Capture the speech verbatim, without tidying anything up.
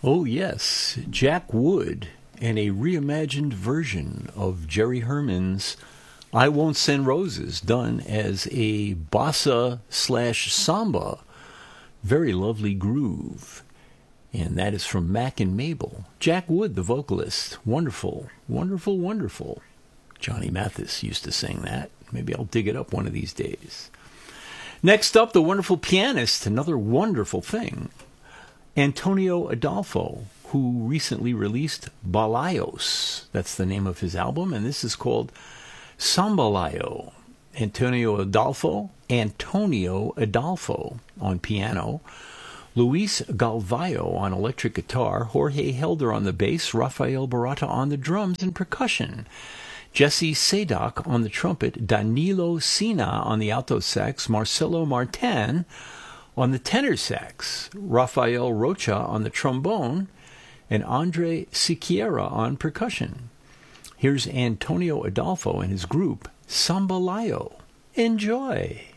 Oh, yes, Jack Wood and a reimagined version of Jerry Herman's I Won't Send Roses, done as a bossa slash samba. Very lovely groove. And that is from Mac and Mabel. Jack Wood, the vocalist. Wonderful, wonderful, wonderful. Johnny Mathis used to sing that. Maybe I'll dig it up one of these days. Next up, the wonderful pianist, another wonderful thing. Antonio Adolfo, who recently released Balayos. That's the name of his album, and this is called Sambalayo. Antonio Adolfo, Antonio Adolfo on piano, Luis Galvayo on electric guitar, Jorge Helder on the bass, Rafael Barata on the drums and percussion, Jesse Sadock on the trumpet, Danilo Sina on the alto sax, Marcelo Martin on the tenor sax, Rafael Rocha on the trombone, and Andre Siqueira on percussion. Here's Antonio Adolfo and his group, Sambalayo. Enjoy!